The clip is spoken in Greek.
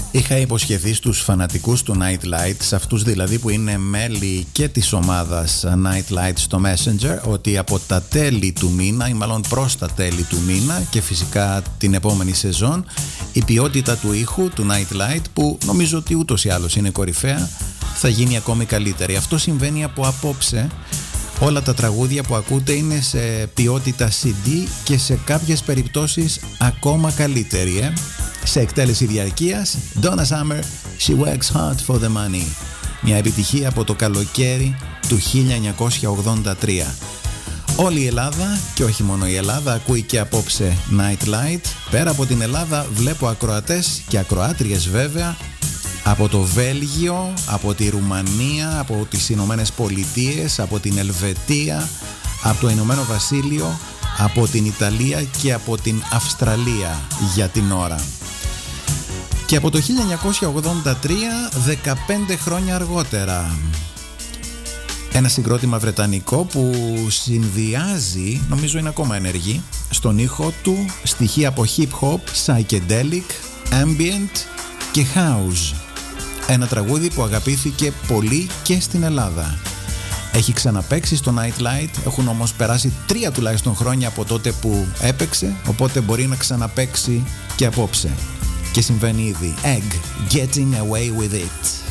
Είχα υποσχεθεί στους φανατικούς του Nightlight, σε αυτούς δηλαδή που είναι μέλη και της ομάδας Nightlight στο Messenger, ότι από τα τέλη του μήνα ή μάλλον προς τα τέλη του μήνα και φυσικά την επόμενη σεζόν, η ποιότητα του ήχου του Nightlight, που νομίζω ότι ούτως ή άλλως είναι κορυφαία, θα γίνει ακόμη καλύτερη. Αυτό συμβαίνει από απόψε. Όλα τα τραγούδια που ακούτε είναι σε ποιότητα CD και σε κάποιες περιπτώσεις ακόμα καλύτερη, σε εκτέλεση διαρκείας. Donna Summer, She Works Hard for the Money. Μια επιτυχία από το καλοκαίρι του 1983. Όλη η Ελλάδα, και όχι μόνο η Ελλάδα, ακούει και απόψε Nightlight. Πέρα από την Ελλάδα βλέπω ακροατές και ακροάτριες βέβαια από το Βέλγιο, από τη Ρουμανία, από τις Ηνωμένες Πολιτείες, από την Ελβετία, από το Ηνωμένο Βασίλειο, από την Ιταλία και από την Αυστραλία για την ώρα. Και από το 1983, 15 χρόνια αργότερα, ένα συγκρότημα βρετανικό που συνδυάζει, νομίζω είναι ακόμα ενεργή, στον ήχο του στοιχεία από hip hop, psychedelic, ambient και house. Ένα τραγούδι που αγαπήθηκε πολύ και στην Ελλάδα. Έχει ξαναπαίξει στο Nightlight, έχουν όμως περάσει 3 τουλάχιστον χρόνια από τότε που έπαιξε, οπότε μπορεί να ξαναπαίξει και απόψε. Και συμβαίνει ήδη. Egg, Getting Away With It.